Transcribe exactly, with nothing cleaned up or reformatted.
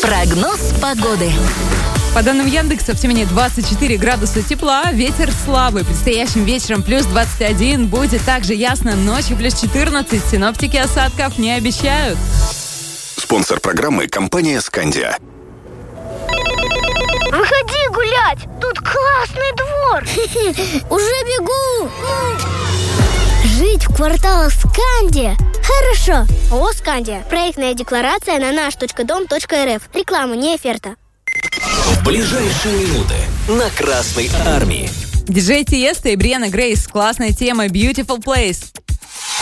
Прогноз погоды. По данным Яндекса, в Тюмени двадцать четыре градуса тепла, ветер слабый. Предстоящим вечером плюс двадцать один, будет также ясно, ночью плюс четырнадцать. Синоптики осадков не обещают. Спонсор программы — компания «Скандия». Выходи гулять, тут классный двор. Уже бегу. Жить в кварталах Скандия хорошо. ООО «Скандия». Проектная декларация на наш точка дом точка эр эф. Реклама, не оферта. В ближайшие минуты на Красной Армии. Диджей Тиесто и Брианна Грейс. Классная тема «Beautiful Place».